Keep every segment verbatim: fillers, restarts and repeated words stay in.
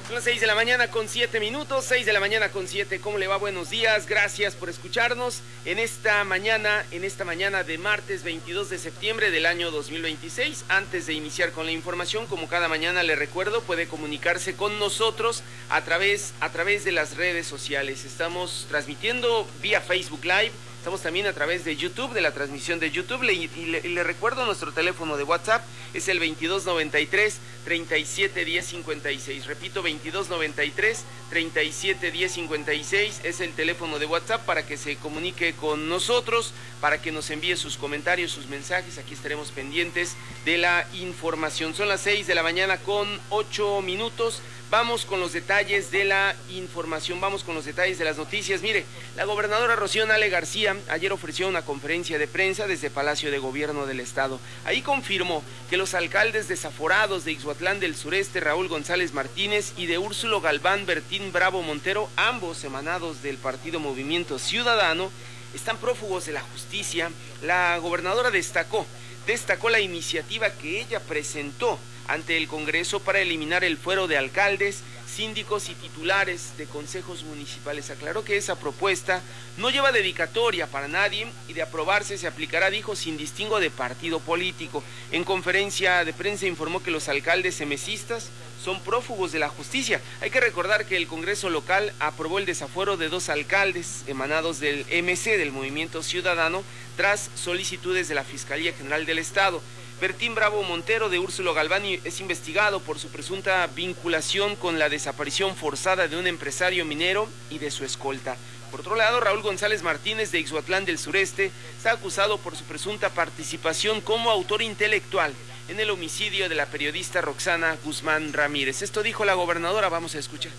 Son las seis de la mañana con siete minutos, seis de la mañana con siete. ¿Cómo le va? Buenos días, gracias por escucharnos en esta mañana, en esta mañana de martes veintidós de septiembre del año dos mil veintiséis. Antes de iniciar con la información, como cada mañana le recuerdo, puede comunicarse con nosotros a través, a través de las redes sociales. Estamos transmitiendo vía Facebook Live. Estamos también a través de YouTube, de la transmisión de YouTube, le, y, le, y le recuerdo nuestro teléfono de WhatsApp, es el veintidós noventa y tres, treinta y siete diez cincuenta y seis. Repito, veintidós noventa y tres, treinta y siete diez cincuenta y seis es el teléfono de WhatsApp para que se comunique con nosotros, para que nos envíe sus comentarios, sus mensajes. Aquí estaremos pendientes de la información. Son las seis de la mañana con ocho minutos. Vamos con los detalles de la información, vamos con los detalles de las noticias. Mire, la gobernadora Rocío Nale García ayer ofreció una conferencia de prensa desde Palacio de Gobierno del Estado. Ahí confirmó que los alcaldes desaforados de Ixhuatlán del Sureste, Raúl González Martínez, y de Úrsulo Galván Bertín Bravo Montero, ambos emanados del partido Movimiento Ciudadano, están prófugos de la justicia. La gobernadora destacó, destacó la iniciativa que ella presentó ante el Congreso para eliminar el fuero de alcaldes, síndicos y titulares de consejos municipales. Aclaró que esa propuesta no lleva dedicatoria para nadie y de aprobarse se aplicará, dijo, sin distingo de partido político. En conferencia de prensa informó que los alcaldes emesistas son prófugos de la justicia. Hay que recordar que el Congreso local aprobó el desafuero de dos alcaldes emanados del M C, del Movimiento Ciudadano, tras solicitudes de la Fiscalía General del Estado. Bertín Bravo Montero, de Úrsulo Galván, es investigado por su presunta vinculación con la desaparición forzada de un empresario minero y de su escolta. Por otro lado, Raúl González Martínez, de Ixhuatlán del Sureste, está acusado por su presunta participación como autor intelectual en el homicidio de la periodista Roxana Guzmán Ramírez. Esto dijo la gobernadora, vamos a escuchar.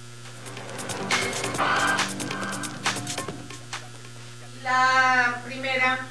La primera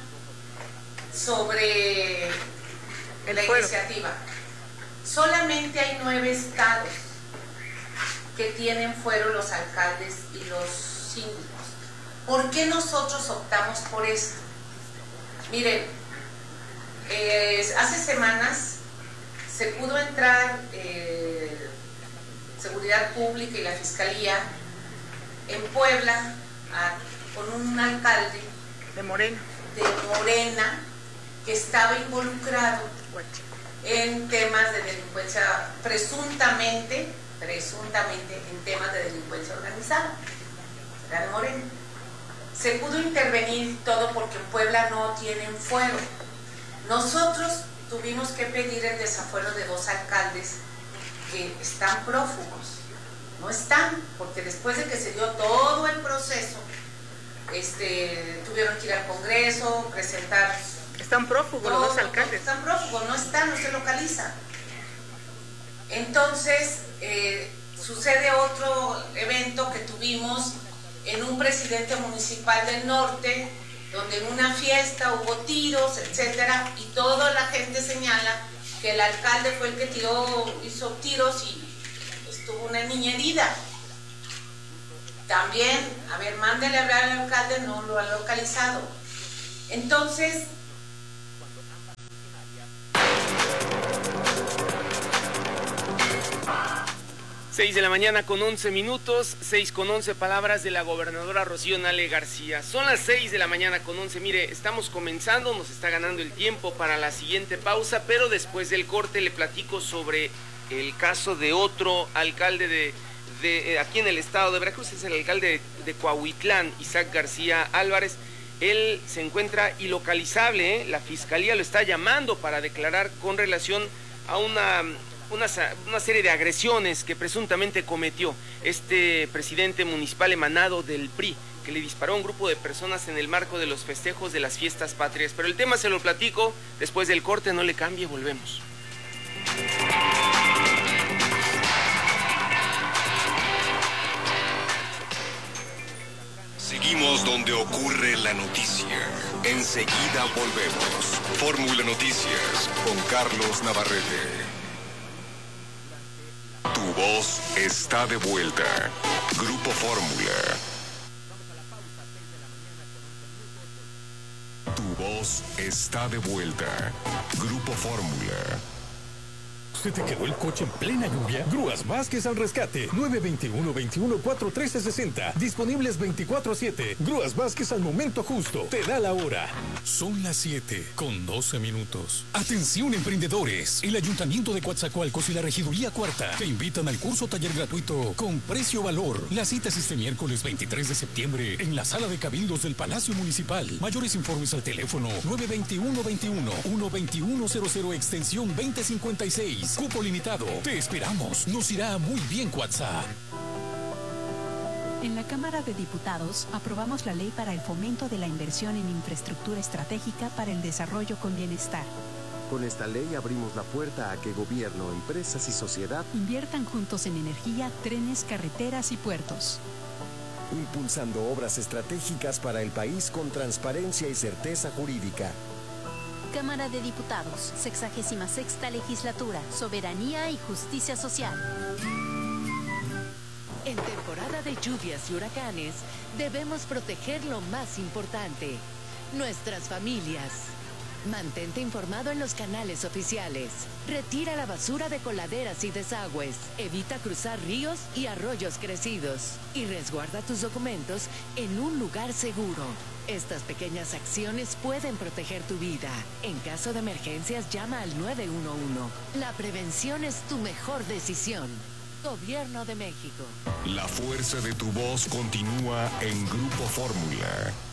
sobre la iniciativa. Solamente hay nueve estados que tienen fuero los alcaldes y los síndicos. ¿Por qué nosotros optamos por esto? Miren, eh, hace semanas se pudo entrar eh, Seguridad Pública y la Fiscalía en Puebla a, con un alcalde de Morena, de Morena que estaba involucrado en temas de delincuencia, presuntamente, presuntamente en temas de delincuencia organizada. Era de Morena. Se pudo intervenir todo porque en Puebla no tienen fuero. Nosotros tuvimos que pedir el desafuero de dos alcaldes que están prófugos. No están, porque después de que se dio todo el proceso, este, tuvieron que ir al Congreso, presentar... Están prófugos los dos alcaldes. Están prófugos, no están, no se localizan. Entonces, eh, sucede otro evento que tuvimos en un presidente municipal del norte, donde en una fiesta hubo tiros, etcétera, y toda la gente señala que el alcalde fue el que tiró, hizo tiros y estuvo una niña herida. También, a ver, mándele a hablar al alcalde, no lo ha localizado. Entonces, seis de la mañana con once minutos, seis con once, palabras de la gobernadora Rocío Nale García. Son las seis de la mañana con once. Mire, estamos comenzando, nos está ganando el tiempo para la siguiente pausa, pero después del corte le platico sobre el caso de otro alcalde de, de eh, aquí en el estado de Veracruz. Es el alcalde de, de Cuahuitlán, Isaac García Álvarez. Él se encuentra ilocalizable, ¿eh? La fiscalía lo está llamando para declarar con relación a una... Una, una serie de agresiones que presuntamente cometió este presidente municipal emanado del P R I, que le disparó a un grupo de personas en el marco de los festejos de las fiestas patrias. Pero el tema se lo platico después del corte, no le cambie, volvemos. Seguimos donde ocurre la noticia. Enseguida volvemos. Fórmula Noticias con Carlos Navarrete. Tu voz está de vuelta. Grupo Fórmula. Tu voz está de vuelta. Grupo Fórmula. ¿Se te quedó el coche en plena lluvia? Grúas Vázquez al rescate. nueve dos uno, veintiuno, cuatro, trece, sesenta. Disponibles veinticuatro siete. Grúas Vázquez al momento justo. Te da la hora. Son las siete con doce minutos. Atención, emprendedores. El Ayuntamiento de Coatzacoalcos y la Regiduría Cuarta te invitan al curso taller gratuito con precio valor. La cita es este miércoles veintitrés de septiembre en la sala de cabildos del Palacio Municipal. Mayores informes al teléfono nueve dos uno, veintiuno, uno, veintiuno cero cero extensión veinte cincuenta y seis. Cupo limitado. Te esperamos. Nos irá muy bien, WhatsApp. En la Cámara de Diputados aprobamos la ley para el fomento de la inversión en infraestructura estratégica para el desarrollo con bienestar. Con esta ley abrimos la puerta a que gobierno, empresas y sociedad inviertan juntos en energía, trenes, carreteras y puertos. Impulsando obras estratégicas para el país con transparencia y certeza jurídica. Cámara de Diputados, sexagésima sexta legislatura, soberanía y justicia social. En temporada de lluvias y huracanes, debemos proteger lo más importante, nuestras familias. Mantente informado en los canales oficiales. Retira la basura de coladeras y desagües. Evita cruzar ríos y arroyos crecidos. Y resguarda tus documentos en un lugar seguro. Estas pequeñas acciones pueden proteger tu vida. En caso de emergencias, llama al nueve uno uno. La prevención es tu mejor decisión. Gobierno de México. La fuerza de tu voz continúa en Grupo Fórmula.